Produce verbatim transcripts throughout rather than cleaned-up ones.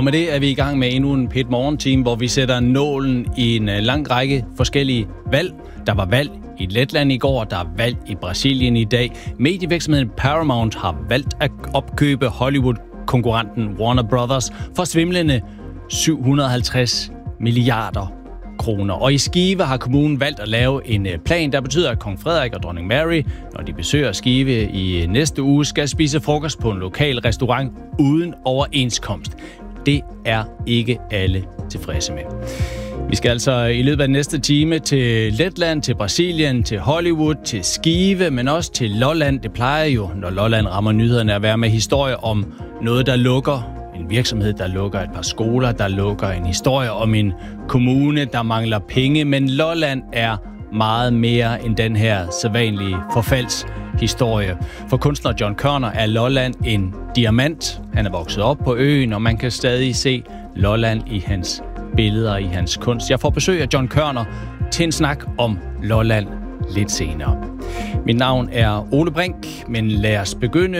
Og med det er vi i gang med endnu en P et Morgen-team, hvor vi sætter nålen i en lang række forskellige valg. Der var valg i Letland i går, der er valg i Brasilien i dag. Medievirksomheden Paramount har valgt at opkøbe Hollywood-konkurrenten Warner Brothers for svimlende syv hundrede og halvtreds milliarder kroner. Og i Skive har kommunen valgt at lave en plan, der betyder, at kong Frederik og dronning Mary, når de besøger Skive i næste uge, skal spise frokost på en lokal restaurant uden overenskomst. Det er ikke alle tilfredse med. Vi skal altså i løbet af den næste time til Letland, til Brasilien, til Hollywood, til Skive, men også til Lolland. Det plejer jo, når Lolland rammer nyhederne, at være med historie om noget, der lukker. En virksomhed, der lukker, et par skoler, der lukker, en historie om en kommune, der mangler penge. Men Lolland er meget mere end den her sædvanlige forfaldshistorie. For kunstner John Kørner er Lolland en diamant. Han er vokset op på øen, og man kan stadig se Lolland i hans billeder, i hans kunst. Jeg får besøg af John Kørner til en snak om Lolland lidt senere. Mit navn er Ole Brink, men lad os begynde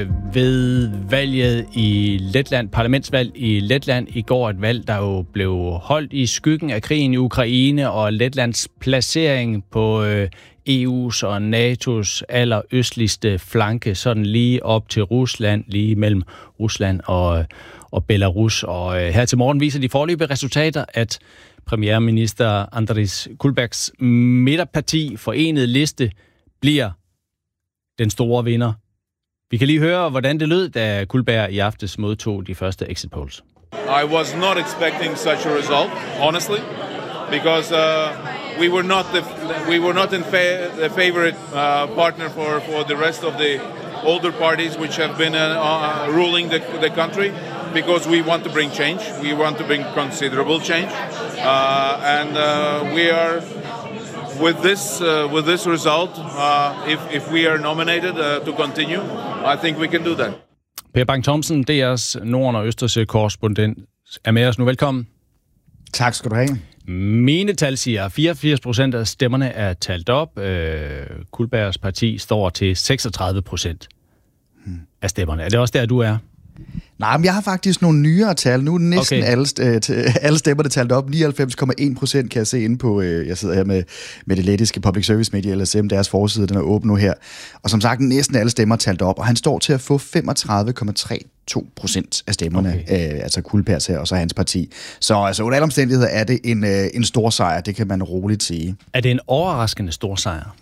ved valget i Letland, parlamentsvalg i Letland i går. Et valg, der jo blev holdt i skyggen af krigen i Ukraine og Letlands placering på E U's og NATO's allerøstligste flanke, sådan lige op til Rusland, lige mellem Rusland og, og Belarus. Og her til morgen viser de foreløbige resultater, at premierminister Andris Kulbergs midterparti Forenede Liste bliver den store vinder. Vi kan lige høre, hvordan det lød, da Kulberg i aftes modtog de første exit polls. I was not expecting such a result, honestly, because uh, we were not the we were not in fa- the favorite uh, partner for, for the rest of the older parties which have been uh, uh, ruling the, the country, because we want to bring change. We want to bring considerable change, uh, and uh, we are. With this, uh, with this result, uh, if, if we are nominated uh, to continue, I think we can do that. Per Bang-Thomsen, D R's Norden- og Østersø-korrespondent, er med os nu. Velkommen. Tak skal du have. Mine tal siger, at fireogfirs procent af stemmerne er talt op. Øh, Kulbergs parti står til seksogtredive procent hmm. af stemmerne. Er det også der, du er? Nej, men jeg har faktisk nogle nyere tal. Nu er næsten okay. alle, øh, t- alle stemmer, der talt op. nioghalvfems komma en procent kan jeg se inde på, øh, jeg sidder her med, med det lettiske public service medie, L S M, deres forside, den er åben nu her. Og som sagt, næsten alle stemmer talt op, og han står til at få femogtredive komma treogtredive procent af stemmerne, okay. øh, altså Kulbergs her, og så hans parti. Så altså, under alle omstændigheder er det en, øh, en stor sejr, det kan man roligt sige. Er det en overraskende stor sejr?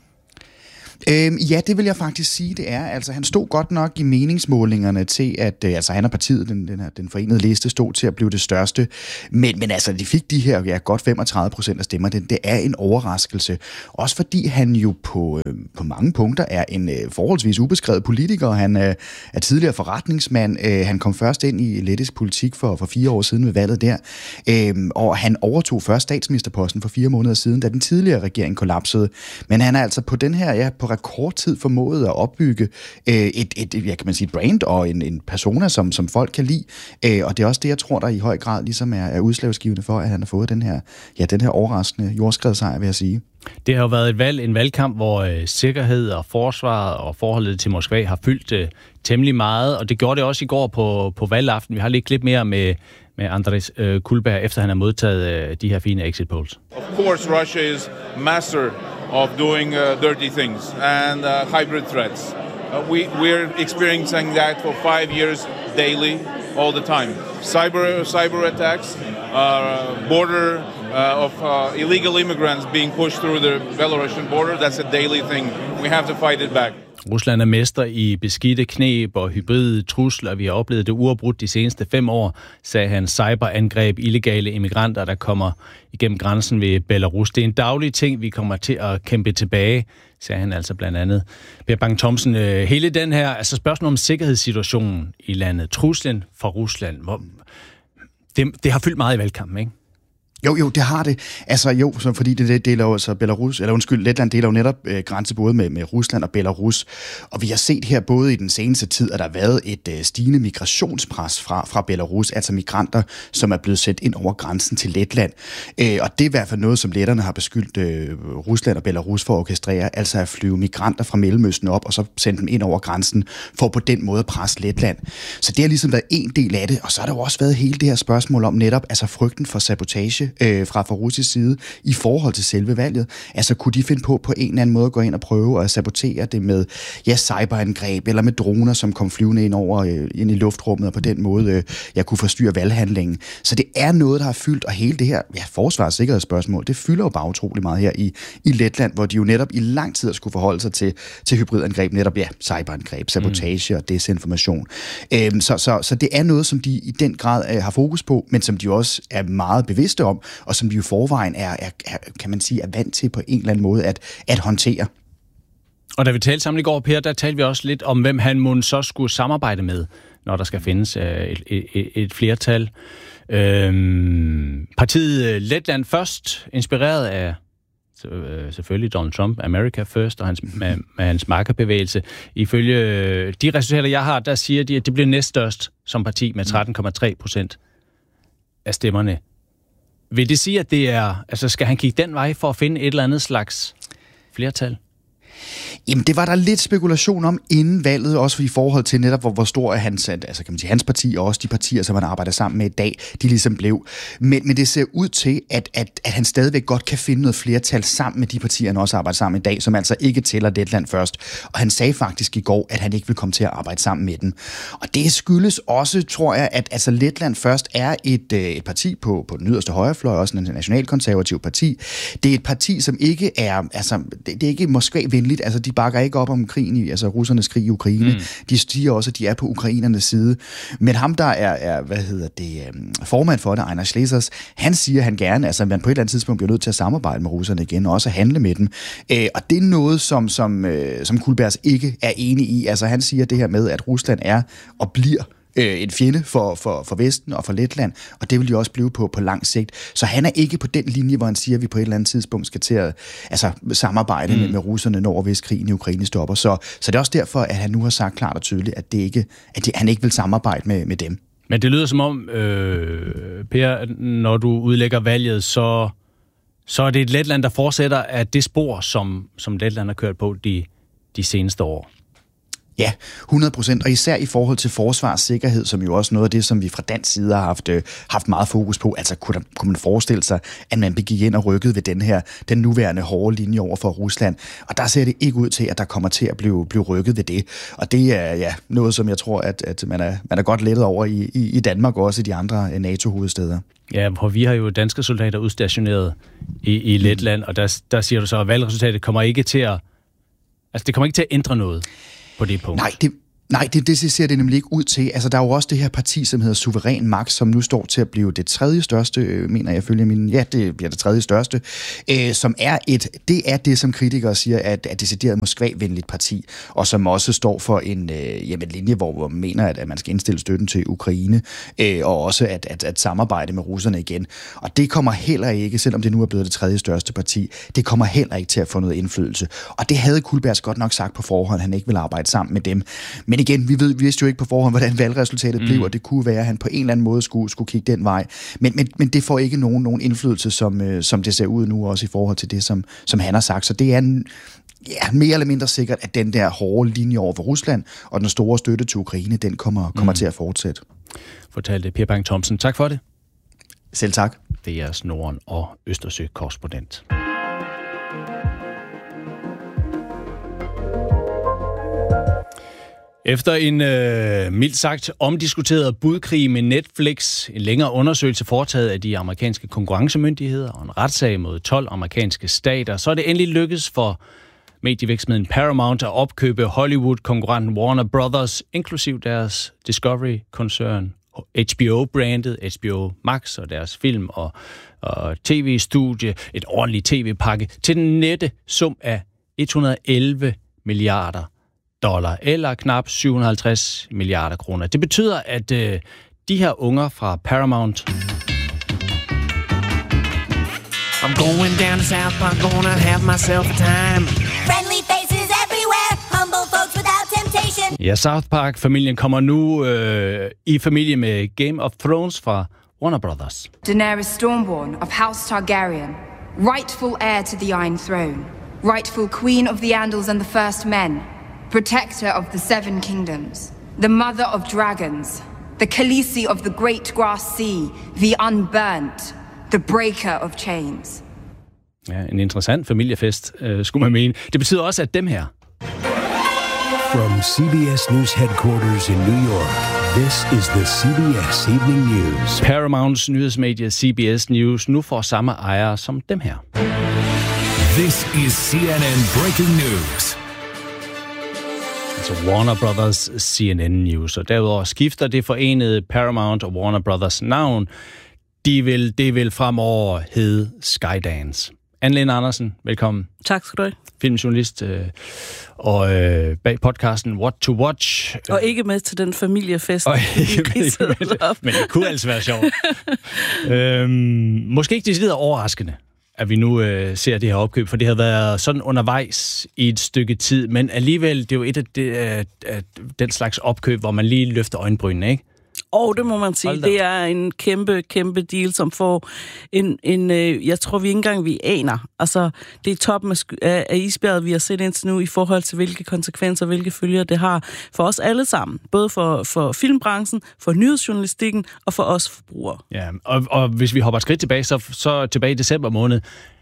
Øhm, ja, det vil jeg faktisk sige, det er. Altså, han stod godt nok i meningsmålingerne til, at øh, altså, han og partiet, den, den, her, den forenede liste, stod til at blive det største. Men, men altså, de fik de her ja, godt femogtredive procent af stemmer. Det, det er en overraskelse. Også fordi han jo på, øh, på mange punkter er en øh, forholdsvis ubeskrevet politiker. Han øh, er tidligere forretningsmand. Øh, han kom først ind i lettisk politik for, for fire år siden ved valget der. Øh, og han overtog først statsministerposten for fire måneder siden, da den tidligere regering kollapsede. Men han er altså på den her, ja, på rekordtid formået at opbygge øh, et, et, jeg kan man sige, et brand og en, en persona, som, som folk kan lide. Øh, og det er også det, jeg tror, der i høj grad ligesom er, er udslagsgivende for, at han har fået den her, ja, den her overraskende jordskredssejr, vil jeg sige. Det har jo været et valg, en valgkamp, hvor øh, sikkerhed og forsvaret og forholdet til Moskva har fyldt øh, temmelig meget, og det gjorde det også i går på, på valgaften. Vi har lige klip mere med, med Andris øh, Kulberg, efter han har modtaget øh, de her fine exit polls. Of course, Russia is master of doing uh, dirty things and uh, hybrid threats. Uh, we we're experiencing that for five years daily, all the time. Cyber cyber attacks, uh, border uh, of uh, illegal immigrants being pushed through the Belarusian border. That's a daily thing. We have to fight it back. Rusland er mester i beskidte kneb og hybride trusler. Vi har oplevet det uafbrudt de seneste fem år, sagde han. Cyberangreb, illegale immigranter, der kommer igennem grænsen ved Belarus. Det er en daglig ting, vi kommer til at kæmpe tilbage, sagde han altså blandt andet. Per Bang-Thomsen, hele den her, altså spørgsmål om sikkerhedssituationen i landet, truslen fra Rusland, hvor, det, det har fyldt meget i valgkampen, ikke? Jo, jo, det har det. Altså jo, så fordi det, det deler jo altså Belarus, eller undskyld, Letland deler jo netop øh, grænse både med, med Rusland og Belarus. Og vi har set her både i den seneste tid, at der har været et øh, stigende migrationspres fra, fra Belarus, altså migranter, som er blevet sendt ind over grænsen til Letland. Øh, og det er i hvert fald noget, som letterne har beskyldt øh, Rusland og Belarus for at orkestrere, altså at flyve migranter fra Mellemøsten op, og så sende dem ind over grænsen, for på den måde at presse Letland. Så det har ligesom været en del af det, og så har der jo også været hele det her spørgsmål om netop, altså frygten for sabotage, Øh, fra, fra russisk side i forhold til selve valget. Altså kunne de finde på på en eller anden måde at gå ind og prøve at sabotere det med ja, cyberangreb eller med droner, som kom flyvende ind over øh, ind i luftrummet og på den måde øh, jeg kunne forstyrre valghandlingen. Så det er noget, der har fyldt, og hele det her ja, forsvars- og sikkerhedsspørgsmål, det fylder jo bare utrolig meget her i, i Letland, hvor de jo netop i lang tid skulle forholde sig til, til hybridangreb, netop ja, cyberangreb, sabotage mm. og desinformation. Øhm, så, så, så det er noget, som de i den grad øh, har fokus på, men som de også er meget bevidste om, og som vi jo forvejen er, er, er, kan man sige, er vant til på en eller anden måde at, at håndtere. Og da vi talte sammen i går, Per, der talte vi også lidt om, hvem han må så skulle samarbejde med, når der skal findes øh, et, et, et flertal. Øhm, partiet Letland Først, inspireret af øh, selvfølgelig Donald Trump, America First, og hans, med, med hans markerbevægelse. Ifølge de resultater, jeg har, der siger de, at det bliver næststørst som parti med tretten komma tre procent af stemmerne. Vil det sige, at det er, altså skal han kigge den vej for at finde et eller andet slags flertal? Jamen, det var der lidt spekulation om inden valget, også i forhold til netop, hvor, hvor stor er hans, altså kan man sige, hans parti, og også de partier, som han arbejder sammen med i dag, de ligesom blev. Men, men det ser ud til, at, at, at han stadigvæk godt kan finde noget flertal sammen med de partier, han også arbejder sammen i dag, som altså ikke tæller Letland Først. Og han sagde faktisk i går, at han ikke vil komme til at arbejde sammen med dem. Og det skyldes også, tror jeg, at altså Letland Først er et, et parti på, på den yderste højrefløj, også en nationalkonservativ parti. Det er et parti, som ikke er, altså, det, det er ikke Moskva-venligt. Altså, de bakker ikke op om krigen i, altså russernes krig i Ukraine. Mm. De siger også, at de er på ukrainernes side. Men ham, der er, er hvad hedder det, formand for det, Einar Schlesers, han siger, at han gerne, altså, man på et eller andet tidspunkt bliver nødt til at samarbejde med russerne igen, og også handle med dem. Øh, og det er noget, som, som, øh, som Kullbergs ikke er enig i. Altså, han siger det her med, at Rusland er og bliver en fjende for, for, for Vesten og for Letland, og det vil de også blive på på lang sigt. Så han er ikke på den linje, hvor han siger, at vi på et eller andet tidspunkt skal til at altså, samarbejde mm. med, med russerne, når hvis krigen i Ukraine stopper. Så, så det er også derfor, at han nu har sagt klart og tydeligt, at, det ikke, at det, han ikke vil samarbejde med, med dem. Men det lyder som om, øh, Per, når du udlægger valget, så, så er det et Letland, der fortsætter af det spor, som, som Letland har kørt på de, de seneste år. Ja, hundrede procent, og især i forhold til forsvarssikkerhed, som jo også noget af det, som vi fra dansk side har haft, øh, haft meget fokus på. Altså kunne, der, kunne man forestille sig, at man begik ind og rykkede ved den her, den nuværende hårde linje over for Rusland. Og der ser det ikke ud til, at der kommer til at blive, blive rykket ved det. Og det er ja, noget, som jeg tror, at, at man, er, man er godt lettet over i, i, i Danmark og også i de andre NATO-hovedsteder. Ja, for vi har jo danske soldater udstationeret i, i Letland, og der, der siger du så, at valgresultatet kommer ikke til at, altså det kommer ikke til at ændre noget på det punkt. Nej, det, nej det, det ser det nemlig ikke ud til. Altså, der er jo også det her parti, som hedder Suveræn Magt, som nu står til at blive det tredje største, øh, mener jeg, følger min, ja, det bliver det tredje største, øh, som er et, det er det, som kritikere siger, at er decideret Moskva-venligt parti, og som også står for en øh, jamen, linje, hvor, hvor man mener, at, at man skal indstille støtten til Ukraine, øh, og også at, at, at samarbejde med russerne igen. Og det kommer heller ikke, selvom det nu er blevet det tredje største parti, det kommer heller ikke til at få noget indflydelse. Og det havde Kullbergs godt nok sagt på forhånd, han ikke vil arbejde sammen med dem. Men igen, vi, ved, vi vidste jo ikke på forhånd, hvordan valgresultatet mm. blev, og det kunne være, at han på en eller anden måde skulle, skulle kigge den vej. Men, men, men det får ikke nogen, nogen indflydelse, som, øh, som det ser ud nu, også i forhold til det, som, som han har sagt. Så det er en, ja, mere eller mindre sikkert, at den der hårde linje over for Rusland og den store støtte til Ukraine, den kommer, kommer mm. til at fortsætte. Fortalte Per Bang-Thomsen. Tak for det. Selv tak. Det er jeres Norden- og Østersø-korrespondent. Efter en øh, mildt sagt omdiskuteret budkrig med Netflix, en længere undersøgelse foretaget af de amerikanske konkurrencemyndigheder og en retssag mod tolv amerikanske stater, så er det endelig lykkedes for medievirksomheden Paramount at opkøbe Hollywood-konkurrenten Warner Brothers, inklusiv deres Discovery-koncern, H B O-brandet, H B O Max og deres film- og, og tv-studie, et ordentligt tv-pakke, til den nette sum af et hundrede og elleve milliarder dollar, eller knap syv hundrede og halvtreds milliarder kroner. Det betyder, at øh, de her unger fra Paramount I'm going down to South Park, gonna have myself a time. Friendly faces everywhere, humble folks without temptation. Ja, South Park-familien kommer nu øh, i familie med Game of Thrones fra Warner Brothers. Daenerys Stormborn of House Targaryen, rightful heir to the Iron Throne, rightful queen of the Andals and the First Men, protector of the Seven Kingdoms, the mother of dragons, the Khaleesi of the Great Grass Sea, the Unburnt, the breaker of chains. Ja, en interessant familiefest, øh, skulle man mene. Det betyder også, at dem her... From C B S News headquarters in New York, this is the C B S Evening News. Paramounts nyhedsmedie C B S News nu får samme ejere som dem her. This is C N N Breaking News. Altså Warner Brothers C N N News. Og derudover skifter det forenede Paramount og Warner Brothers navn. De vil, det vil fremover hedde Skydance. Anne-Lene Andersen, velkommen. Tak skal du have. Filmjournalist øh, og øh, bag podcasten What to Watch. Og ikke med til den familiefest. Og ikke med, ikke med det, men det kunne altså være sjovt. øhm, måske ikke decideret overraskende, at vi nu øh, ser det her opkøb, for det har været sådan undervejs i et stykke tid, men alligevel, det er jo et af det, øh, den slags opkøb, hvor man lige løfter øjenbrynene, ikke? Og det må man sige, det er en kæmpe, kæmpe deal, som får en, en øh, jeg tror vi ikke engang vi aner. Altså, det er toppen af, af, af isbjerget, vi har set indtil nu, i forhold til hvilke konsekvenser, hvilke følger det har for os alle sammen. Både for, for filmbranchen, for nyhedsjournalistikken og for os forbrugere. Ja, og, og hvis vi hopper et skridt tilbage, så, så tilbage i december måned,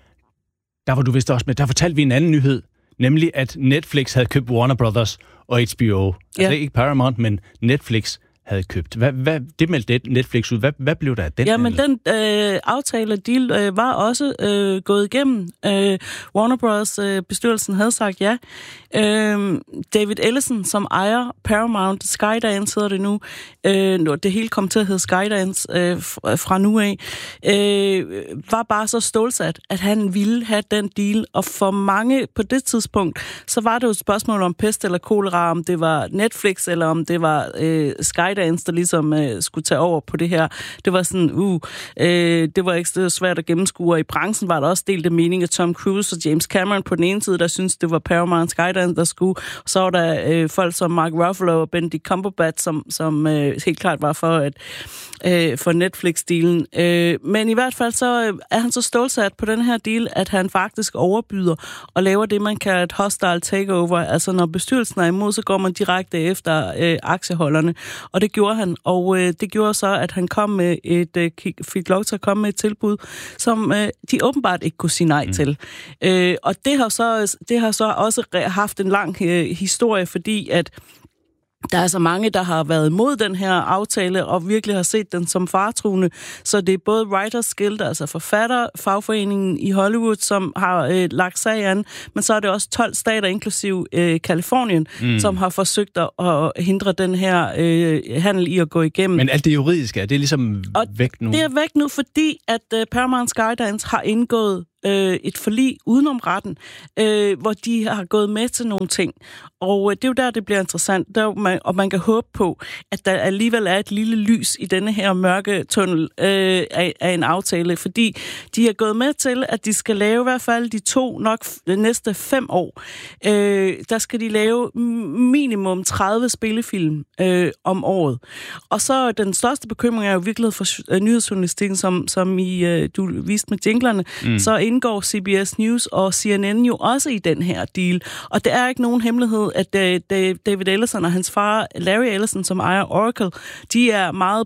der var du vist også med, der fortalte vi en anden nyhed, nemlig at Netflix havde købt Warner Brothers og H B O. Altså ja. Ikke Paramount, men Netflix havde købt. Hvad, hvad, det meldte Netflix ud. Hvad, hvad blev der af den? Ja, men den øh, aftale, deal, øh, var også øh, gået igennem. Øh, Warner Bros. Øh, bestyrelsen havde sagt ja. Øh, David Ellison, som ejer Paramount, Skydance hedder det nu. Øh, det hele kom til at hedde Skydance øh, fra nu af. Øh, var bare så stålsat, at han ville have den deal. Og for mange på det tidspunkt, så var det jo et spørgsmål om pest eller kolera, om det var Netflix, eller om det var øh, Skydance, der ligesom øh, skulle tage over på det her. Det var sådan, uh, øh, det var ikke så svært at gennemskue, og i branchen var der også delte mening af Tom Cruise og James Cameron på den ene side, der syntes, det var Paramount Skydance, der skulle. Og så var der øh, folk som Mark Ruffalo og Benedict Cumberbatch, som, som øh, helt klart var for, at, øh, for Netflix-dealen. Øh, men i hvert fald så øh, er han så stålsat på den her deal, at han faktisk overbyder og laver det, man kalder et hostile takeover. Altså når bestyrelsen er imod, så går man direkte efter øh, aktieholderne. Og det gjorde han, og øh, det gjorde så, at han kom med et, øh, fik lov til at komme med et tilbud, som øh, de åbenbart ikke kunne sige nej mm. til. Øh, og det har, så, det har så også haft en lang øh, historie, fordi at der er så mange, der har været imod den her aftale, og virkelig har set den som faretruende. Så det er både Writers Guild, altså forfatter, fagforeningen i Hollywood, som har øh, lagt sag an, men så er det også tolv stater, inklusiv øh, Kalifornien, mm. som har forsøgt at, at hindre den her øh, handel i at gå igennem. Men alt det juridiske, er det ligesom og væk nu? Det er væk nu, fordi at øh, Paramount Skydance har indgået øh, et forlig udenom retten, øh, hvor de har gået med til nogle ting. Og øh, det er jo der, det bliver interessant, der, man, og man kan håbe på, at der alligevel er et lille lys i denne her mørke tunnel øh, af, af en aftale, fordi de har gået med til, at de skal lave i hvert fald de to, nok de næste fem år. Øh, der skal de lave minimum tredive spillefilm øh, om året. Og så den største bekymring er jo virkelig for øh, nyhedsjournalistikken, som, som I, øh, du viste med jinglerne, mm. så indgår C B S News og C N N jo også i den her deal. Og det er ikke nogen hemmelighed, at David Ellison og hans far, Larry Ellison, som ejer Oracle, de er meget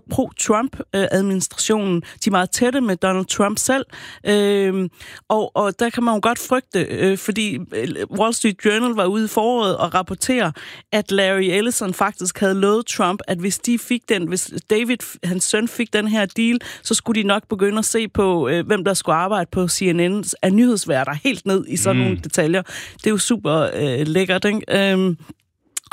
pro-Trump-administrationen. De er meget tætte med Donald Trump selv. Øhm, og, og der kan man jo godt frygte, øh, fordi Wall Street Journal var ude i foråret og rapporterer, at Larry Ellison faktisk havde lovet Trump, at hvis de fik den, hvis David, hans søn, fik den her deal, så skulle de nok begynde at se på, øh, hvem der skulle arbejde på C N N af nyhedsværter helt ned i sådan mm. nogle detaljer. Det er jo super øh, lækkert, ikke? Øhm,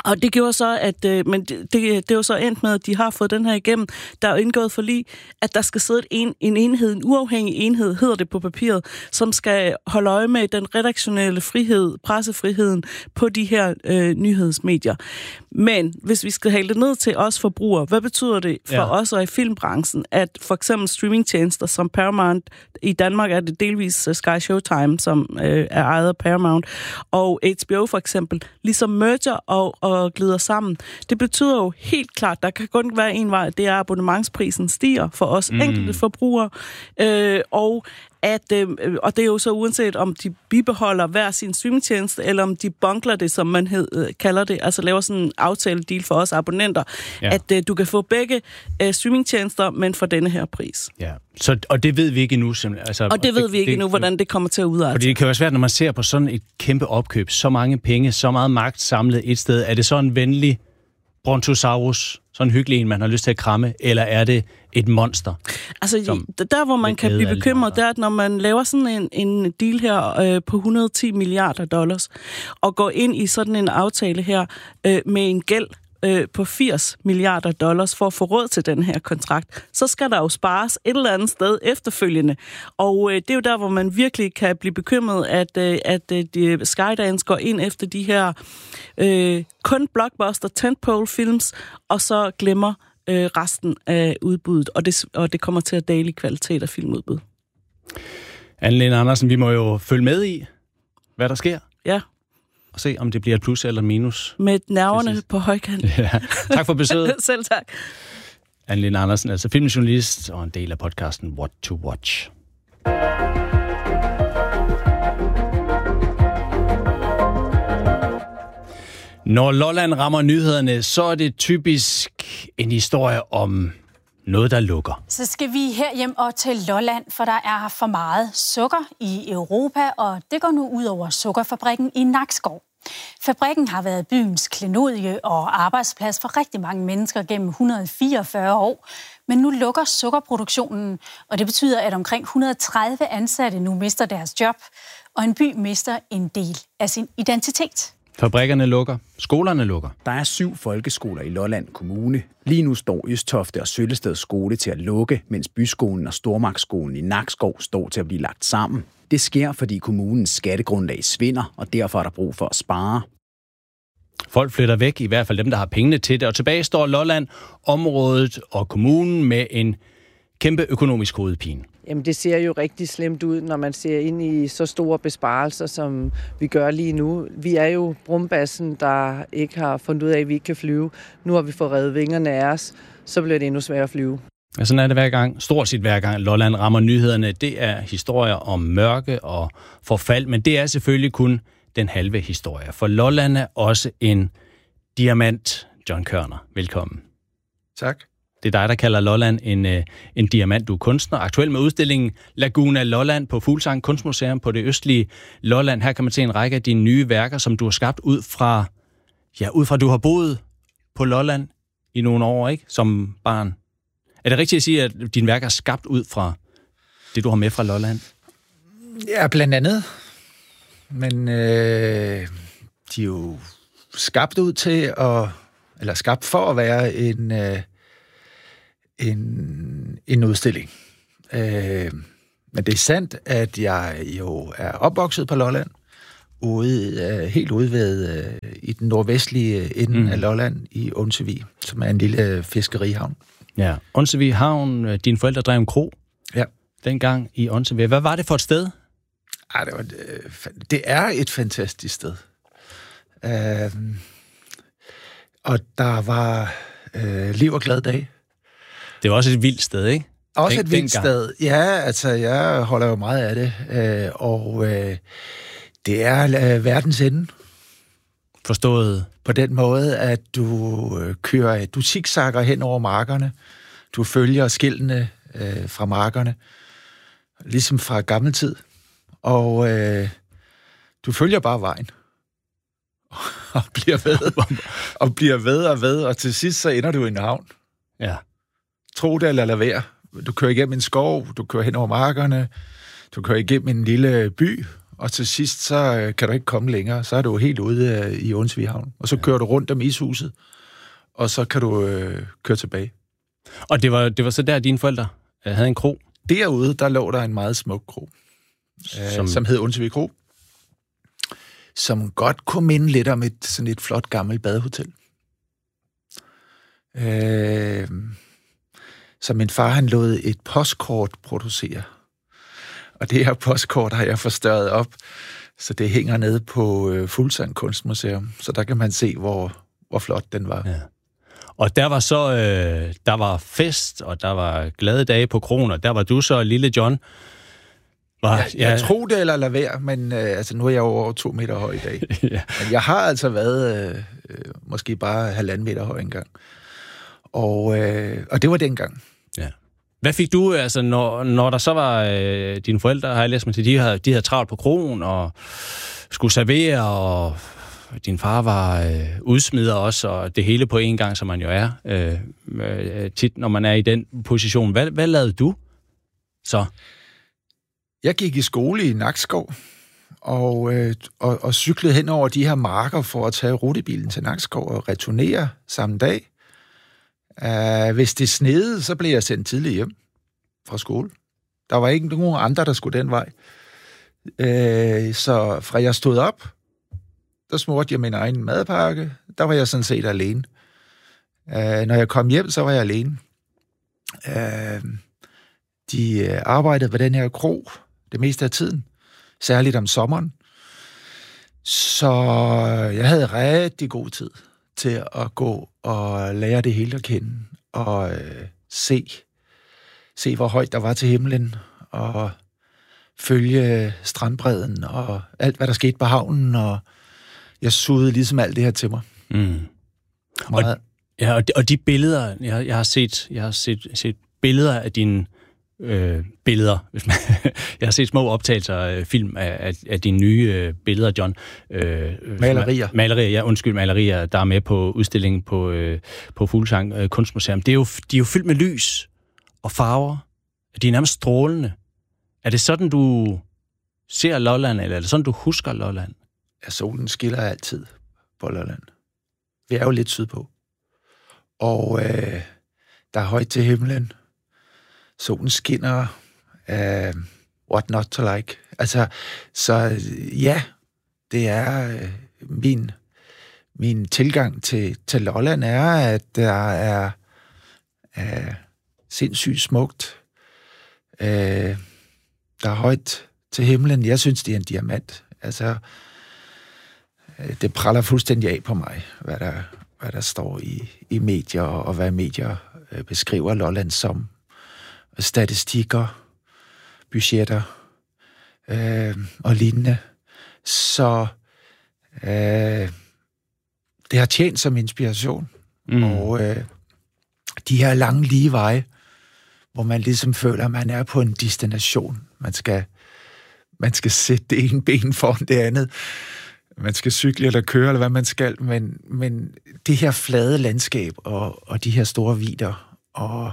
Og det gjorde så, at øh, men det, det, det var så endt med, at de har fået den her igennem. Der er jo indgået forlig, at der skal sidde en, en enhed, en uafhængig enhed, hedder det på papiret, som skal holde øje med den redaktionelle frihed, pressefriheden på de her øh, nyhedsmedier. Men hvis vi skal hælde det ned til os forbrugere, hvad betyder det for ja. os og i filmbranchen, at for eksempel streamingtjenester som Paramount, i Danmark er det delvis Sky Showtime, som øh, er ejet af Paramount, og H B O for eksempel, ligesom merger og, og glider sammen. Det betyder jo helt klart, der kan kun være en vej, det er, at abonnementsprisen stiger for os mm. enkelte forbrugere, øh, og at, øh, og det er jo så uanset om de bibeholder hver sin streamingtjeneste, eller om de bunkler det, som man hed, øh, kalder det, altså laver sådan en aftaledeal for os abonnenter, ja. at øh, du kan få begge øh, streamingtjenester, men for denne her pris. Ja, så, og det ved vi ikke endnu simpelthen. Altså, og det ved vi ikke det, endnu, hvordan det kommer til at udarte. Fordi det kan være svært, når man ser på sådan et kæmpe opkøb, så mange penge, så meget magt samlet et sted. Er det så en venlig brontosaurus, sådan en hyggelig en, man har lyst til at kramme, eller er det et monster? Altså, der hvor man kan blive bekymret, det er, at når man laver sådan en, en deal her øh, på et hundrede og ti milliarder dollars, og går ind i sådan en aftale her øh, med en gæld øh, på firs milliarder dollars for at få råd til den her kontrakt, så skal der jo spares et eller andet sted efterfølgende. Og øh, det er jo der, hvor man virkelig kan blive bekymret, at, øh, at øh, Skydance går ind efter de her øh, kun blockbuster tentpole films, og så glemmer øh, resten af udbuddet, og det, og det kommer til at dale i kvalitet af filmudbud. Anne-Lene Andersen, vi må jo følge med i, hvad der sker. Ja. Og se, om det bliver et plus eller minus. Med nerverne på højkant. Ja. Tak for besøget. Selv tak. Anne-Lene Andersen, altså filmjournalist og en del af podcasten What to Watch. Når Lolland rammer nyhederne, så er det typisk en historie om noget, der lukker. Så skal vi herhjem og til Lolland, for der er for meget sukker i Europa, og det går nu ud over sukkerfabrikken i Nakskov. Fabrikken har været byens klenodie og arbejdsplads for rigtig mange mennesker gennem et hundrede og fireogfyrre år, men nu lukker sukkerproduktionen, og det betyder, at omkring et hundrede og tredive ansatte nu mister deres job, og en by mister en del af sin identitet. Fabrikkerne lukker. Skolerne lukker. Der er syv folkeskoler i Lolland Kommune. Lige nu står Østofte og Søllested skole til at lukke, mens byskolen og Stormarksskolen i Nakskov står til at blive lagt sammen. Det sker, fordi kommunens skattegrundlag svinder, og derfor er der brug for at spare. Folk flytter væk, i hvert fald dem, der har pengene til det, og tilbage står Lolland, området og kommunen med en kæmpe økonomisk hovedpine. Jamen, det ser jo rigtig slemt ud, når man ser ind i så store besparelser, som vi gør lige nu. Vi er jo brumbassen, der ikke har fundet ud af, at vi ikke kan flyve. Nu har vi fået revet vingerne af os, så bliver det endnu sværere at flyve. Ja, sådan er det hver gang. Stort set hver gang Lolland rammer nyhederne. Det er historier om mørke og forfald, men det er selvfølgelig kun den halve historie. For Lolland er også en diamant. John Kørner, velkommen. Tak. Det er dig, der kalder Lolland en, en diamant. Du er kunstner. Aktuel med udstillingen Laguna Lolland på Fuglsang Kunstmuseum på det østlige Lolland. Her kan man se en række af dine nye værker, som du har skabt ud fra, ja, ud fra, du har boet på Lolland i nogle år, ikke? Som barn. Er det rigtigt at sige, at dine værker er skabt ud fra det, du har med fra Lolland? Ja, blandt andet. Men øh, de er jo skabt ud til at, eller skabt for at være en, øh, en, en udstilling. Øh, men det er sandt, at jeg jo er opvokset på Lolland, ude, øh, helt ude ved, øh, i den nordvestlige ende mm. af Lolland i Onsevig, som er en lille fiskerihavn. Ja, Onsevig Havn, dine forældre drev en kro. Ja. Dengang i Onsevig. Hvad var det for et sted? Ej, det, var, det er et fantastisk sted. Uh, og der var uh, liv og glade dage. Det var også et vildt sted, ikke? Også Den, et vildt sted. Ja, altså, jeg holder jo meget af det. Uh, og uh, det er uh, verdens ende. Forstået? På den måde, at du uh, kører, du zigzagger hen over markerne. Du følger skiltene uh, fra markerne. Ligesom fra gammel tid. Og øh, du følger bare vejen. Og bliver ved, og bliver ved og ved, og til sidst så ender du i en havn. Ja. Tro det eller lad være. Du kører igennem en skov, du kører hen over markerne, du kører igennem en lille by, og til sidst, så øh, kan du ikke komme længere. Så er du helt ude øh, i Onsvig Havn. Og så kører du rundt om ishuset, og så kan du øh, køre tilbage. Og det var, det var så der, dine forældre øh, havde en kro? Derude, der lå der en meget smuk kro, øh, som... som hed Onsvig Kro, som godt kunne minde lidt om et sådan et flot gammelt badehotel. Øh, så min far, han lod et postkort producere. Og det her postkort har jeg forstørret op, så det hænger nede på øh, Fuglsang Kunstmuseum. Så der kan man se, hvor, hvor flot den var. Ja. Og der var så, øh, der var fest, og der var glade dage på kronen, og der var du så, lille John. Var, jeg, ja. jeg tror det eller lad være, men øh, altså, nu er jeg jo over to meter høj i dag. Ja. Men jeg har altså været øh, øh, måske bare halvanden meter høj engang. Og, øh, og det var dengang. Ja. Hvad fik du, altså, når, når der så var øh, dine forældre, har jeg læst mig til, de havde, de havde travlt på kronen og skulle servere, og din far var øh, udsmider også, og det hele på en gang, som man jo er øh, øh, tit, når man er i den position. Hvad, hvad lavede du så? Jeg gik i skole i Nakskov, og, øh, og, og cyklede hen over de her marker for at tage rutebilen til Nakskov og returnere samme dag. Uh, hvis det snede, så blev jeg sendt tidligt hjem fra skole. Der var ikke nogen andre, der skulle den vej. Uh, så fra jeg stod op, der smurte jeg min egen madpakke. Der var jeg sådan set alene. Uh, når jeg kom hjem, så var jeg alene. Uh, de arbejdede på den her kro det meste af tiden, særligt om sommeren. Så jeg havde rigtig god tid til at gå og lære det hele at kende, og øh, se, se, hvor højt der var til himlen, og følge strandbredden, og alt, hvad der skete på havnen, og jeg sugede ligesom alt det her til mig. Mm. Og, ja, og de, og de billeder, jeg, jeg har set, jeg har set, set billeder af dine øh, billeder, hvis man, jeg har set små optagelser af film af, af, af dine nye øh, billeder, John. Øh, malerier. Malerier, ja, undskyld, malerier, der er med på udstillingen på, øh, på Fuglsang øh, Kunstmuseum. Det er jo, de er jo fyldt med lys og farver. De er nærmest strålende. Er det sådan, du ser Lolland, eller er det sådan, du husker Lolland? Ja, solen skiller altid på Lolland. Vi er jo lidt sydpå. Og øh, der er højt til himlen. Solen skinner. Uh, what not to like. Altså, så ja, det er øh, min, min tilgang til, til Lolland er, at der er øh, sindssygt smukt. Øh, der er højt til himlen. Jeg synes, det er en diamant. Altså, øh, det praller fuldstændig af på mig, hvad der, hvad der står i, i medier, og hvad medier øh, beskriver Lolland som. Statistikker, budgetter øh, og lignende. Så øh, det har tjent som inspiration. Mm. Og øh, de her lange lige veje, hvor man ligesom føler, at man er på en destination. Man skal, man skal sætte det ene ben foran det andet. Man skal cykle eller køre, eller hvad man skal. Men, men det her flade landskab og, og de her store vidder og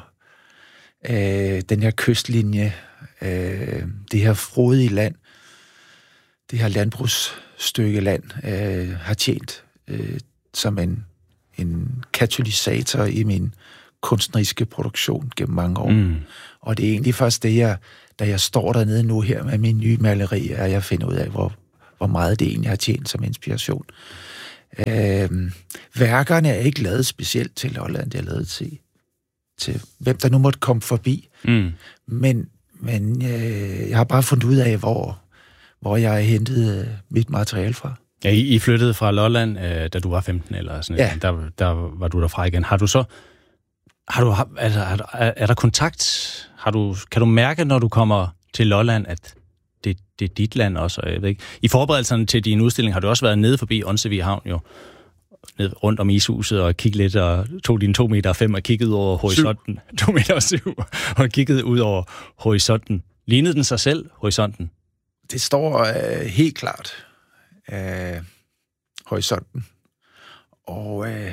Øh, den her kystlinje, øh, det her frodige land, det her landbrugsstykke land, øh, har tjent øh, som en, en katalysator i min kunstneriske produktion gennem mange år. Mm. Og det er egentlig først det, jeg, da jeg står dernede nu her med min nye maleri, at jeg finder ud af, hvor, hvor meget det egentlig har tjent som inspiration. Øh, værkerne er ikke lavet specielt til Lolland, det er lavet til til hvem der nu måtte komme forbi. Mm. Men, men øh, jeg har bare fundet ud af, hvor, hvor jeg har hentet øh, mit materiale fra. Ja, I, I flyttede fra Lolland, øh, da du var femten, eller sådan ja. der, der var du derfra igen. Har du så... Har du, altså, er, er, er der kontakt? Har du, kan du mærke, når du kommer til Lolland, at det, det er dit land også? Jeg ved ikke. I forberedelserne til din udstilling har du også været nede forbi Onsevig Havn, jo. Ned rundt om ishuset og kigge lidt, og tog dine to meter fem og kiggede over horisonten. Syv. To meter syv, og kiggede ud over horisonten. Lignede den sig selv, horisonten? Det står øh, helt klart. Øh, horisonten. Og øh,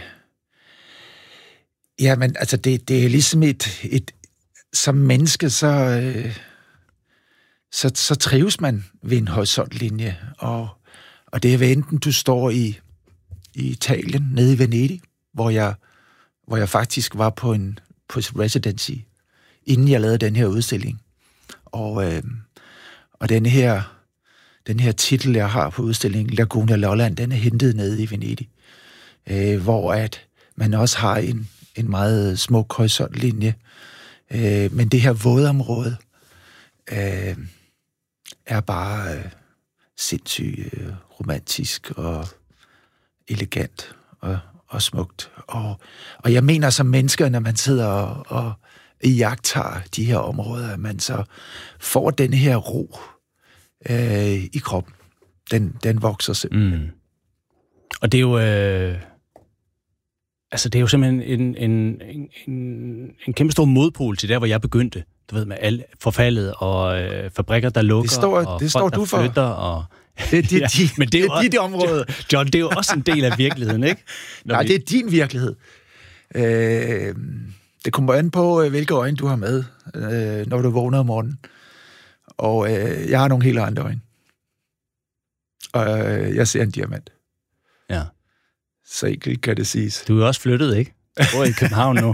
ja, men altså, det, det er ligesom et, et som menneske, så, øh, så, så trives man ved en horisontlinje. Og, og det er hvad enten du står i, i Italien, nede i Venedig, hvor jeg, hvor jeg faktisk var på en på residency, inden jeg lavede den her udstilling. Og, øh, og den her den her titel, jeg har på udstillingen, Laguna Lolland, den er hentet nede i Venedig, øh, hvor at man også har en, en meget smuk horisontlinje. Øh, men det her vådområde øh, er bare øh, sindssygt øh, romantisk og elegant og, og smukt. Og, og jeg mener som mennesker, når man sidder og, og iagttager de her områder, at man så får den her ro øh, i kroppen. Den, den vokser simpelthen. Mm. Og det er jo... Øh... Altså, det er jo simpelthen en, en, en, en kæmpe stor modpol til der, hvor jeg begyndte. Du ved, med alle forfaldet og øh, fabrikker, der lukker, det står, og det folk, står der du for. flytter. Og... Det er dit, ja, de, men det er, det er dit område. John, det er jo også en del af virkeligheden, ikke? Når Nej, vi... det er din virkelighed. Øh, det kommer an på, hvilke øjne du har med, øh, når du vågner om morgenen. Og øh, jeg har nogle helt andre øjne. Og øh, jeg ser en diamant. Ja. Så enkelt kan det siges. Du er også flyttet, ikke? Du bor i København nu.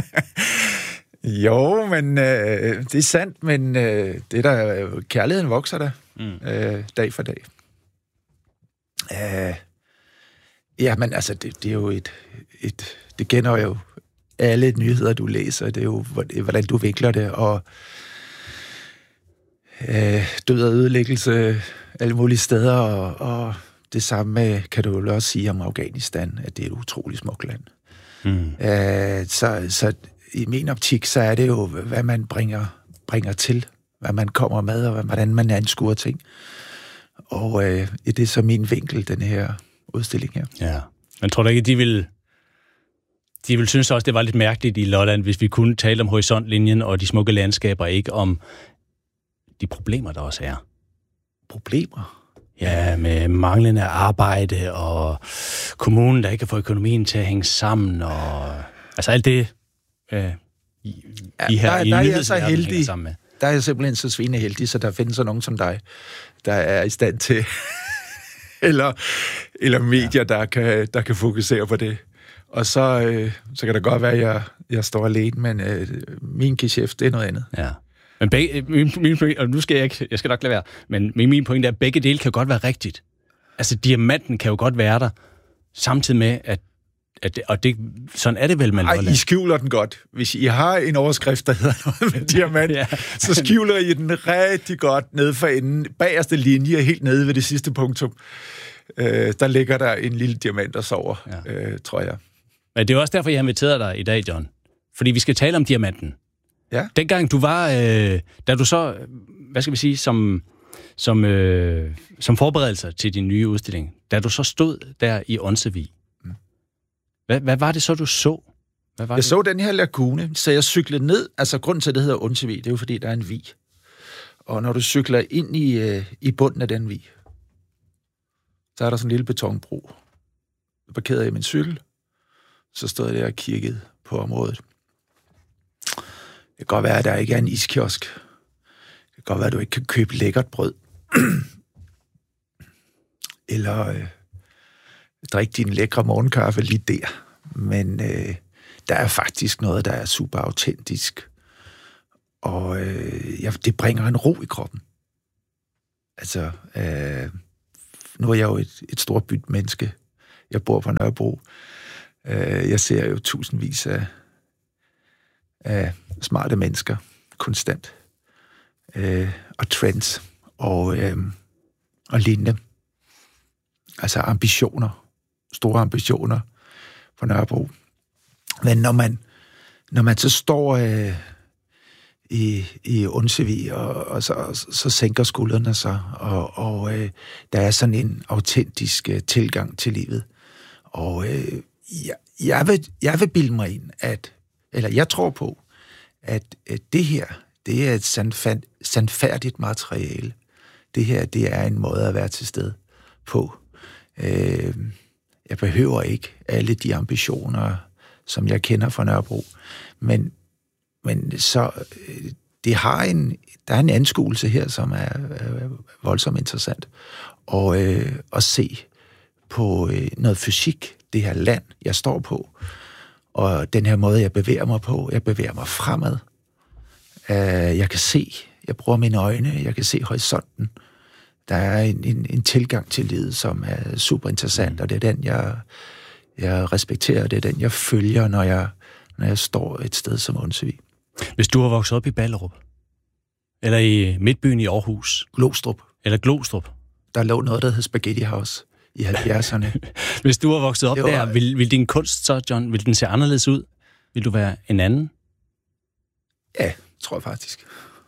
Jo, men øh, det er sandt, men øh, det der, kærligheden vokser der mm. øh, dag for dag. Øh, ja, men altså, det, det er jo et, et... Det kender jo alle nyheder, du læser. Det er jo, hvordan du vikler det, og øh, død og ødelæggelse alle mulige steder, og, og det samme kan du jo også sige om Afghanistan, at det er et utroligt smukt land. Mm. Øh, så, så i min optik, så er det jo, hvad man bringer, bringer til, hvad man kommer med, og hvordan man anskuer ting. Og øh, det er så min vinkel, den her udstilling her. Ja, men tror du ikke, de vil... De vil synes også, det var lidt mærkeligt i Lolland, hvis vi kunne tale om horisontlinjen og de smukke landskaber, ikke om de problemer, der også er. Problemer? Ja, med manglende arbejde og kommunen, der ikke kan få økonomien til at hænge sammen, og altså alt det, øh, I, ja, I her der, i der er jeg så heldig. Sammen med. Der er jeg simpelthen så svineheldig, så der findes så nogen som dig, der er i stand til, eller, eller medier, ja. der, kan, der kan fokusere på det. Og så, øh, så kan det godt være, at jeg, jeg står alene, men øh, min geschæft, det er noget andet. Ja. Men begge, min, min pointe, og nu skal jeg ikke, jeg skal nok lade være, men min pointe er, at begge dele kan godt være rigtigt. Altså, diamanten kan jo godt være der, samtidig med, at, at det, og det, sådan er det vel, man Ej, I skjuler den godt. Hvis I har en overskrift, der hedder noget med diamant, ja. Så skjuler I den rigtig godt ned for enden, bagerste linje, helt nede ved det sidste punktum. Øh, der ligger der en lille diamant, der sover, ja. øh, tror jeg. Men det er også derfor, jeg har inviteret dig i dag, John. Fordi vi skal tale om diamanten. Ja. Dengang du var, øh, da du så, hvad skal vi sige, som, som, øh, som forberedelse til din nye udstilling, da du så stod der i Onsevig, mm. hvad, hvad var det så, du så? Hvad var jeg det? så den her lagune, så jeg cyklede ned, altså grunden til, at det hedder Onsevig, det er jo fordi, der er en vig. Og når du cykler ind i, øh, i bunden af den vig, så er der sådan en lille betonbro. Jeg parkerede i min cykel, så stod jeg der og kiggede på området. Det kan godt være, at der ikke er en iskiosk. Det kan godt være, at du ikke kan købe lækkert brød. Eller øh, drikke din lækre morgenkaffe lige der. Men øh, der er faktisk noget, der er super autentisk. Og øh, ja, det bringer en ro i kroppen. Altså, øh, nu er jeg jo et, et stort byt menneske. Jeg bor på Nørrebro. Øh, jeg ser jo tusindvis af, af smarte mennesker konstant. Øh, og trends og, øh, og lignende. Altså ambitioner. Store ambitioner på Nørrebro. Men når man, når man så står øh, i, i Onsevig, og, og så, så sænker skuldrene sig, og, og øh, der er sådan en autentisk øh, tilgang til livet. Og øh, jeg, jeg, vil, jeg vil bilde mig ind, at, eller jeg tror på, at, at det her, det er et sandfærdigt, sandfærdigt materiale. Det her, det er en måde at være til stede på. Øh, jeg behøver ikke alle de ambitioner, som jeg kender fra Nørrebro, men, men så det har en, der er en anskuelse her, som er, er voldsomt interessant. Og øh, at se på øh, noget fysik, det her land, jeg står på, og den her måde, jeg bevæger mig på, jeg bevæger mig fremad. Uh, jeg kan se, jeg bruger mine øjne, jeg kan se horisonten. Der er en, en, en tilgang til livet, som er super interessant, og det er den, jeg, jeg respekterer, det er den, jeg følger, når jeg, når jeg står et sted som Onsevig. Hvis du har vokset op i Ballerup, eller i Midtbyen i Aarhus. Glostrup. Eller Glostrup. Der lå noget, der hed Spaghetti House i halvfjerdserne. Hvis du har vokset op var... der, vil, vil din kunst så, John, vil den se anderledes ud? Vil du være en anden? Ja, tror jeg faktisk.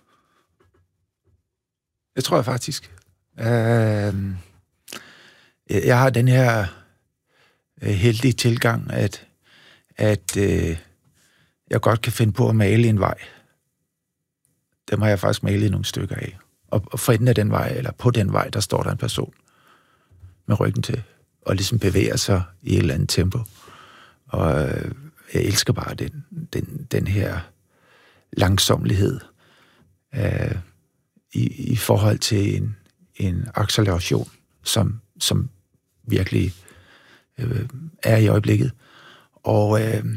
Det tror jeg faktisk. Uh, jeg har den her uh, heldige tilgang, at, at uh, jeg godt kan finde på at male en vej. Dem har jeg faktisk malet nogle stykker af. Og, og for enden af den vej, eller på den vej, der står der en person med ryggen til, og ligesom bevæger sig i et eller andet tempo. Og øh, jeg elsker bare den, den, den her langsomlighed øh, i, i forhold til en, en acceleration, som, som virkelig øh, er i øjeblikket. Og øh,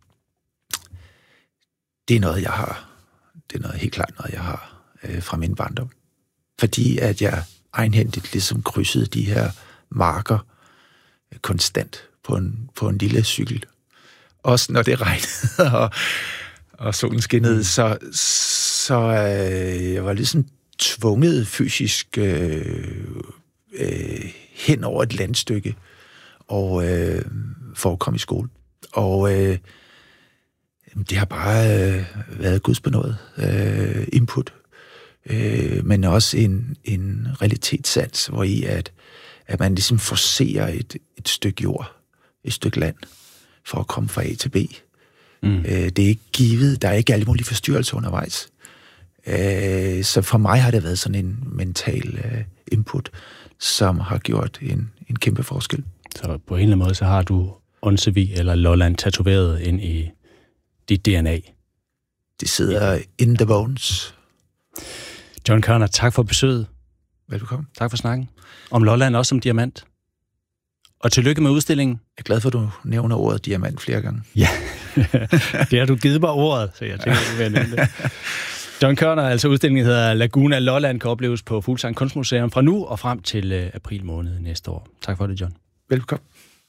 det er noget, jeg har. Det er noget helt klart noget, jeg har øh, fra min barndom. Fordi at jeg egenhændigt ligesom krydsede de her marker øh, konstant på en, på en lille cykel. Også når det regnede, og, og solen skinnede, så, så øh, jeg var ligesom tvunget fysisk øh, øh, hen over et landstykke og, øh, for at komme i skole. Og øh, det har bare øh, været gudsbenået øh, input, øh, men også en, en realitetssans, hvor i at, at man ligesom forcerer et, et stykke jord, et stykke land, for at komme fra A til B. Mm. Øh, det er ikke givet, der er ikke alle mulige forstyrrelser undervejs. Øh, så for mig har det været sådan en mental øh, input, som har gjort en, en kæmpe forskel. Så på en eller anden måde, så har du Onsevig eller Lolland tatoveret ind i dit D N A. Det sidder in the bones. John Kørner, tak for besøget. Velkommen. Tak for snakken. Om Lolland, også som diamant. Og tillykke med udstillingen. Jeg er glad for, at du nævner ordet diamant flere gange. Ja, det har du givet mig ordet, så jeg tænker, du vil nævne det. John Kørner, altså udstillingen hedder Laguna Lolland, kan opleves på Fuglsang Kunstmuseum fra nu og frem til øh, april måned næste år. Tak for det, John. Velkommen.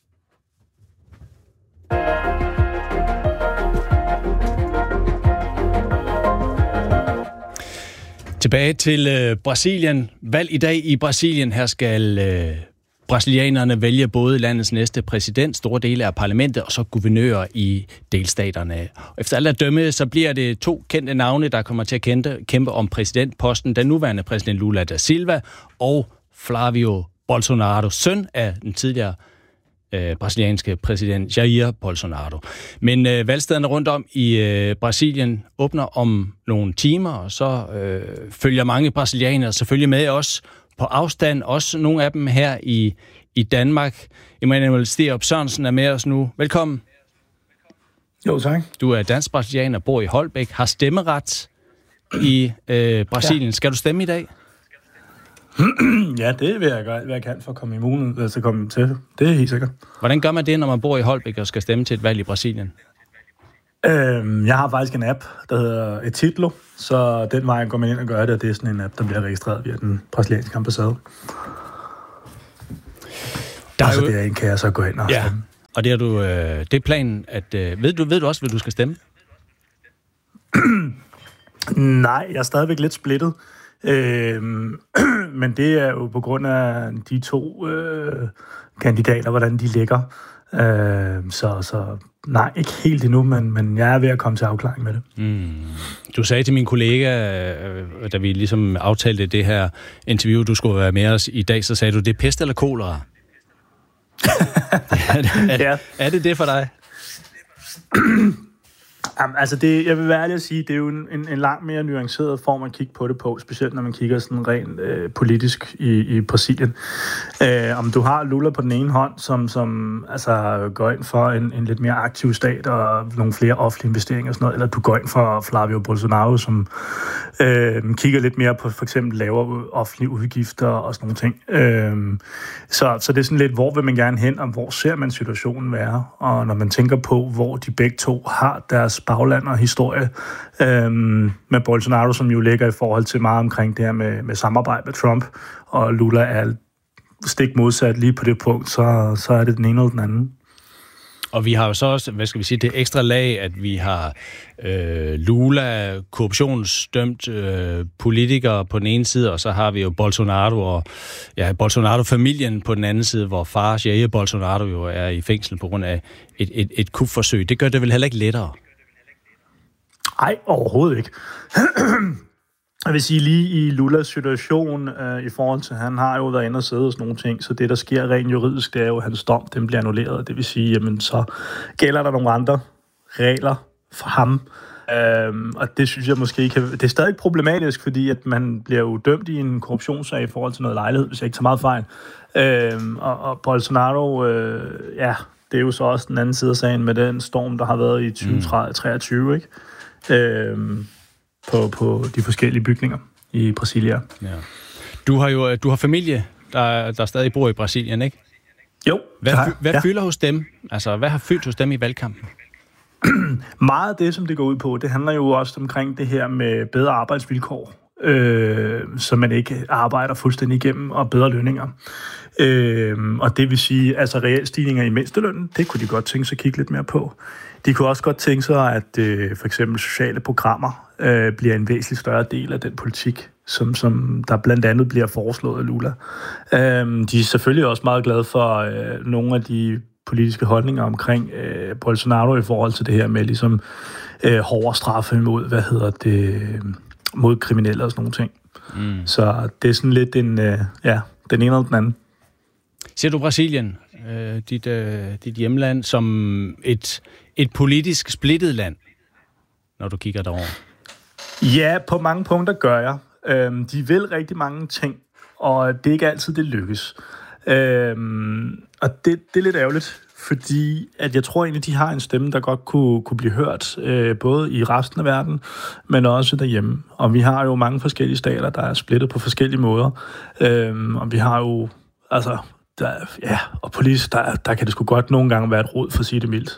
Tilbage til øh, Brasilien. Valg i dag i Brasilien. Her skal øh, brasilianerne vælge både landets næste præsident, store dele af parlamentet, og så guvernører i delstaterne. Efter alt at dømme, så bliver det to kendte navne, der kommer til at kæmpe, kæmpe om præsidentposten. Den nuværende præsident Lula da Silva og Flavio Bolsonaro, søn af den tidligere øh, brasilianske præsident Jair Bolsonaro. Men øh, valgstederne rundt om i øh, Brasilien åbner om nogle timer, og så øh, følger mange brasilianere selvfølgelig med os på afstand, også nogle af dem her i, i Danmark. Emanuel Sterup Sørensen er med os nu. Velkommen. Jo, tak. Du er dansk brasilianer, bor i Holbæk, har stemmeret i øh, Brasilien. Ja. Skal du stemme i dag? Ja, det vil jeg gøre, hvad jeg kan for at komme i mulighed, altså komme til. Det er helt sikkert. Hvordan gør man det, når man bor i Holbæk og skal stemme til et valg i Brasilien? Øhm, jeg har faktisk en app, der hedder Etitlo, så den vej går man ind og gør det, og det er sådan en app, der bliver registreret via den brasilianske ambassade. Der er og så jo... derinde kan jeg så gå ind og ja. stemme. Og det er, du, øh, det er planen, at... Øh, ved, du, ved du også, hvad du skal stemme? Nej, jeg er stadigvæk lidt splittet. Øhm, men det er jo på grund af de to øh, kandidater, hvordan de ligger. Øh, så, så nej, ikke helt endnu, men, men jeg er ved at komme til afklaring med det. Mm. Du sagde til min kollega, øh, da vi ligesom aftalte det her interview, du skulle være med os i dag, så sagde du, det er pest eller kolera? er, det, er, ja. er det det for dig? Jamen, altså det, jeg vil være ærlig at sige, det er jo en, en, en langt mere nuanceret form at kigge på det på, specielt når man kigger sådan rent øh, politisk i, i Brasilien. Øh, om du har Lula på den ene hånd, som, som altså, går ind for en, en lidt mere aktiv stat og nogle flere offentlige investeringer og sådan noget, eller du går ind for Flavio Bolsonaro, som øh, kigger lidt mere på for eksempel lavere offentlige udgifter og sådan nogle ting. Øh, så, så det er sådan lidt, hvor vil man gerne hen, og hvor ser man situationen være? Og når man tænker på, hvor de begge to har deres bagland og historie, øhm, med Bolsonaro, som jo ligger i forhold til meget omkring det her med, med samarbejde med Trump, og Lula er stik modsat lige på det punkt, så, så er det den ene eller den anden. Og vi har jo så også, hvad skal vi sige, det ekstra lag, at vi har øh, Lula, korruptionsdømt øh, politikere på den ene side, og så har vi jo Bolsonaro og ja, Bolsonaro-familien på den anden side, hvor far Jair Bolsonaro jo er i fængsel på grund af et, et, et kupforsøg. Det gør det vel heller ikke lettere? Nej, overhovedet ikke. Jeg vil sige, lige i Lulas situation, øh, i forhold til, han har jo været inde og sidde og sådan nogle ting, så det, der sker rent juridisk, det er jo, at hans dom, den bliver annulleret. Det vil sige, jamen, så gælder der nogle andre regler for ham. Øhm, og det synes jeg måske kan... Det er stadig problematisk, fordi at man bliver jo dømt i en korruptionssag i forhold til noget lejlighed, hvis jeg ikke tager meget fejl. Øhm, og, og Bolsonaro, øh, ja, det er jo så også den anden side af sagen med den storm, der har været i tyve treogtyve, ikke? Øhm, På, på de forskellige bygninger i Brasilia. Ja. Du har jo du har familie, der, der stadig bor i Brasilien, ikke? Jo. Hvad, ja, hvad ja. fylder hos dem? Altså, hvad har fyldt hos dem i valgkampen? Meget af det, som det går ud på, det handler jo også omkring det her med bedre arbejdsvilkår, øh, så man ikke arbejder fuldstændig igennem, og bedre lønninger. Øh, og det vil sige, altså realstigninger i mindstelønnen, det kunne de godt tænke sig at kigge lidt mere på. De kunne også godt tænke sig, at øh, for eksempel sociale programmer øh, bliver en væsentlig større del af den politik, som, som der blandt andet bliver foreslået af Lula. Øh, de er selvfølgelig også meget glade for øh, nogle af de politiske holdninger omkring øh, Bolsonaro i forhold til det her med ligesom øh, hårdere straffe mod, hvad hedder det, mod kriminelle og sådan nogle ting. Mm. Så det er sådan lidt en, øh, ja, den ene eller den anden. Ser du Brasilien, øh, dit, øh, dit hjemland, som et, et politisk splittet land, når du kigger derover? Ja, på mange punkter gør jeg. Øhm, de vil rigtig mange ting, og det er ikke altid, det lykkes. Øhm, og det, det er lidt ærgerligt, fordi at jeg tror egentlig, de har en stemme, der godt kunne, kunne blive hørt, øh, både i resten af verden, men også derhjemme. Og vi har jo mange forskellige stater, der er splittet på forskellige måder. Øhm, og vi har jo, altså, der, ja, og politisk, der, der kan det sgu godt nogle gange være et rod, for at sige det mildt.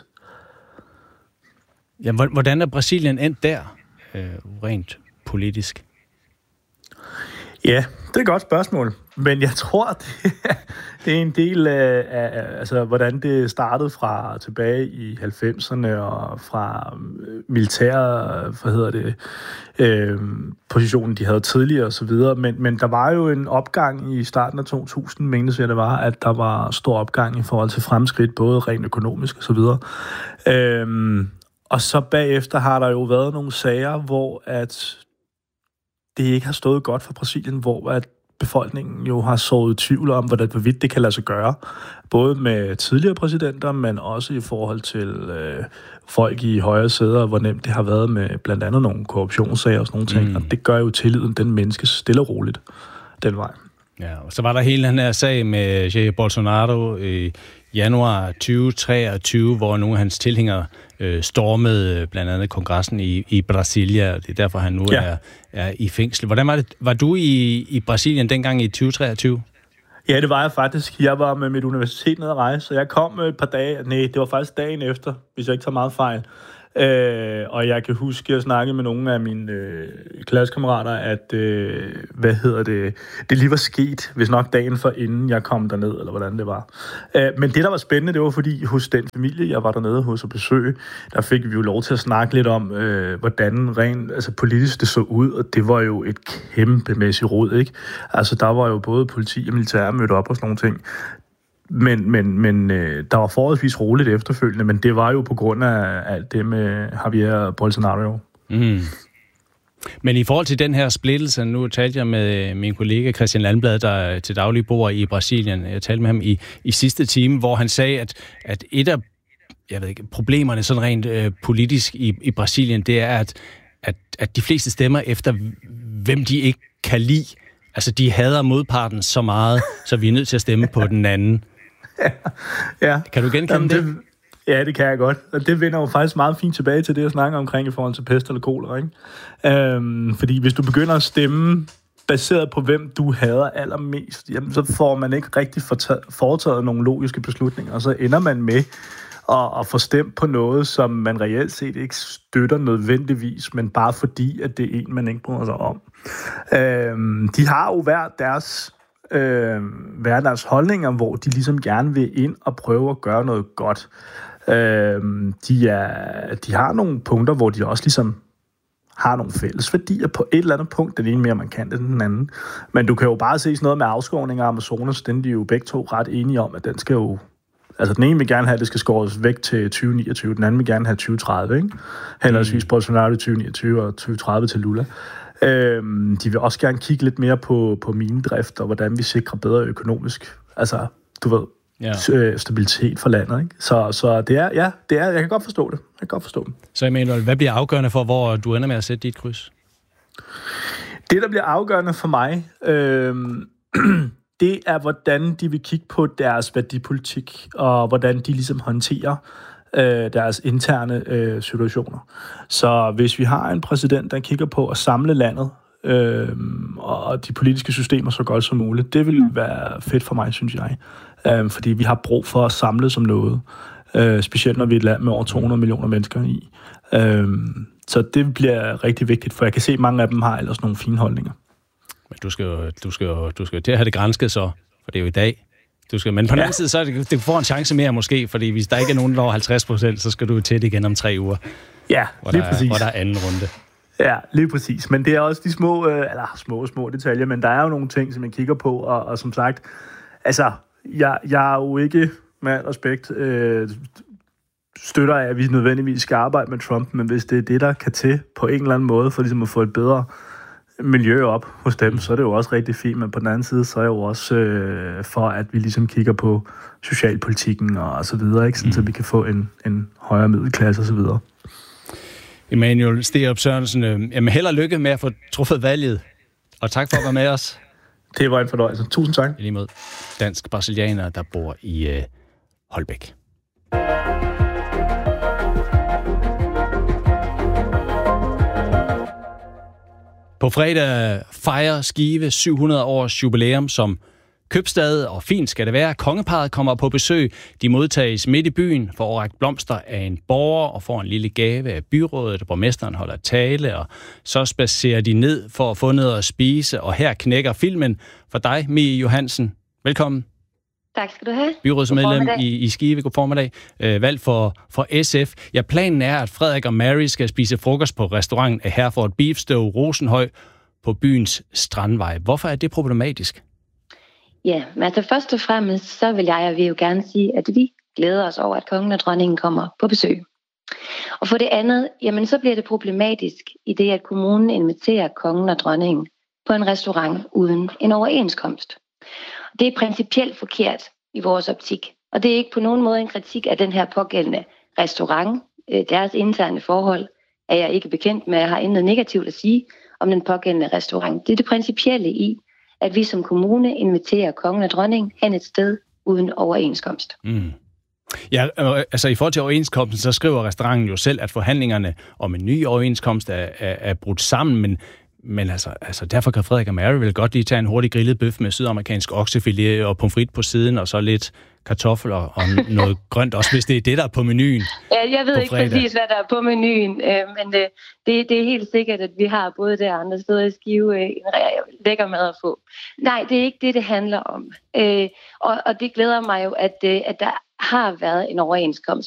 Ja, hvordan er Brasilien endt der, øh, rent politisk? Ja, det er et godt spørgsmål. Men jeg tror, det, det er en del af, af altså, hvordan det startede fra tilbage i halvfemserne og fra militære, hvad hedder det, øh, positionen, de havde tidligere og så videre. Men, men der var jo en opgang i starten af to tusind, menes jeg det var, at der var stor opgang i forhold til fremskridt, både rent økonomisk og så videre. Øh, og så bagefter har der jo været nogle sager, hvor at det ikke har stået godt for Brasilien, hvor at befolkningen jo har sået tvivl om, hvordan hvorvidt det kan lade sig gøre. Både med tidligere præsidenter, men også i forhold til øh, folk i højre sæder, hvor nemt det har været med blandt andet nogle korruptionssager og sådan nogle ting. Mm. Og det gør jo tilliden, den menneskes stille og roligt den vej. Ja, og så var der hele den her sag med Jair Bolsonaro i januar tyve treogtyve, hvor nogle af hans tilhængere øh, stormede blandt andet kongressen i, i Brasilia, og det er derfor, han nu ja. er, er i fængsel. Hvordan var det? Var du i, i Brasilien dengang i tyve treogtyve? Ja, det var jeg faktisk. Jeg var med mit universitet nede at rejse, så jeg kom et par dage, nej, det var faktisk dagen efter, hvis jeg ikke tager meget fejl. Øh, og jeg kan huske, at jeg snakkede med nogle af mine øh, klassekammerater, at øh, hvad hedder det, det lige var sket, hvis nok dagen for inden jeg kom derned, eller hvordan det var. Øh, men det, der var spændende, det var fordi hos den familie, jeg var dernede hos at besøge, der fik vi jo lov til at snakke lidt om, øh, hvordan rent altså politisk det så ud, og det var jo et kæmpemæssigt rod, ikke? Altså, der var jo både politi og militær mødt op og sådan nogle ting. Men, men, men øh, der var forholdsvis roligt efterfølgende, men det var jo på grund af alt det med Jair Bolsonaro. Mm. Men i forhold til den her splittelse, nu talte jeg med min kollega Christian Landblad, der til daglig bor i Brasilien. Jeg talte med ham i, i sidste time, hvor han sagde, at, at et af jeg ved ikke, problemerne sådan rent øh, politisk i, i Brasilien, det er, at, at, at de fleste stemmer efter, hvem de ikke kan lide. Altså, de hader modparten så meget, så vi er nødt til at stemme på den anden. Ja. ja. Kan du genkende det? det? Ja, det kan jeg godt. Og det vender jo faktisk meget fint tilbage til det, jeg snakker omkring i forhold til pest eller kolera, ikke? Øhm, fordi hvis du begynder at stemme baseret på, hvem du hader allermest, jamen, så får man ikke rigtig foretaget nogle logiske beslutninger, og så ender man med at, at få stemt på noget, som man reelt set ikke støtter nødvendigvis, men bare fordi, at det er en, man ikke bryder sig om. Øhm, de har jo hver deres, øh, hver deres holdninger, hvor de ligesom gerne vil ind og prøve at gøre noget godt. Øhm, de, er, de har nogle punkter, hvor de også ligesom har nogle fælles værdier på et eller andet punkt. Den ene mere markant end den anden. Men du kan jo bare se sådan noget med afskovning af Amazonas, den er de jo begge to ret enige om, at den skal jo... Altså den ene vil gerne have, at det skal skåres væk til tyve niogtyve, den anden vil gerne have tyve tredive, ikke? Henholdsvis mm. Bolsonaro tyve niogtyve og tyve tredive til Lula. Øhm, de vil også gerne kigge lidt mere på, på minedrift, og hvordan vi sikrer bedre økonomisk, altså, du ved, ja. stabilitet for landet, ikke? Så, så det er, ja, det er, jeg kan godt forstå det. Jeg kan godt forstå det. Så Emanuel, hvad bliver afgørende for, hvor du ender med at sætte dit kryds? Det, der bliver afgørende for mig, øh, det er, hvordan de vil kigge på deres værdipolitik, og hvordan de ligesom håndterer øh, deres interne øh, situationer. Så hvis vi har en præsident, der kigger på at samle landet, øh, og de politiske systemer så godt som muligt, det vil være fedt for mig, synes jeg. Øh, fordi vi har brug for at samle som noget. Øh, specielt når vi er et land med over to hundrede millioner mennesker i. Øh, så det bliver rigtig vigtigt, for jeg kan se, at mange af dem har ellers nogle fine holdninger. Men du skal jo, du skal jo, du skal jo til at have det gransket så, for det er jo i dag. Du skal, men på den anden ja. side, så er det, det får en chance mere måske, fordi hvis der ikke er nogen, der over halvtreds procent, så skal du til det igen om tre uger. Ja, lige der, præcis. Hvor der er anden runde. Ja, lige præcis. Men det er også de små, øh, eller små, små detaljer, men der er jo nogle ting, som jeg kigger på, og, og som sagt, altså, jeg, jeg er jo ikke, med al respekt, øh, støtter af, at vi nødvendigvis skal arbejde med Trump, men hvis det er det, der kan til på en eller anden måde, for ligesom at få et bedre miljø op hos dem, så er det jo også rigtig fint, men på den anden side, så er jeg jo også øh, for, at vi ligesom kigger på socialpolitikken og så videre, ikke? Sådan, mm. så vi kan få en, en højere middelklasse og så videre. Emanuel Sterup Sørensen, øh, jamen held og lykke med at få truffet valget, og tak for at være med os. Det var en fornøjelse. Tusind tak. I lige mod dansk-brasilianer, der bor i øh, Holbæk. På fredag fejrer Skive syv hundrede års jubilæum som købstad, og fint skal det være. Kongeparret kommer på besøg. De modtages midt i byen for overrækt blomster af en borger og får en lille gave af byrådet. Borgmesteren holder tale, og så spacerer de ned for at få noget at spise. Og her knækker filmen for dig, Mie Johansen. Velkommen. Tak skal du have. Byrådsmedlem i, i Skive. God formiddag. Øh, valg for, for S F. Ja, planen er, at Frederik og Mary skal spise frokost på restauranten af Herford Beefstew Rosenhøj på byens Strandvej. Hvorfor er det problematisk? Ja, men altså først og fremmest, så vil jeg og vi jo gerne sige, at vi glæder os over, at kongen og dronningen kommer på besøg. Og for det andet, jamen så bliver det problematisk i det, at kommunen inviterer kongen og dronningen på en restaurant uden en overenskomst. Det er principielt forkert i vores optik, og det er ikke på nogen måde en kritik af den her pågældende restaurant. Deres interne forhold er jeg ikke bekendt med, jeg har intet negativt at sige om den pågældende restaurant. Det er det principielle i, at vi som kommune inviterer kongen og dronningen hen et sted uden overenskomst. Mm. Ja, altså i forhold til overenskomsten, så skriver restauranten jo selv, at forhandlingerne om en ny overenskomst er, er, er brudt sammen, men Men altså, altså, derfor kan Frederik og Mary vel godt lige tage en hurtig grillet bøf med sydamerikansk oksefilet og pomfrit på siden, og så lidt kartofler og noget grønt, også hvis det er det, der er på menuen. Ja, jeg ved ikke præcis, hvad der er på menuen, øh, men det, det, det er helt sikkert, at vi har både der andre steder i Skive øh, en lækker mad at få. Nej, det er ikke det, det handler om. Øh, og, og det glæder mig jo, at, øh, at der har været en overenskomst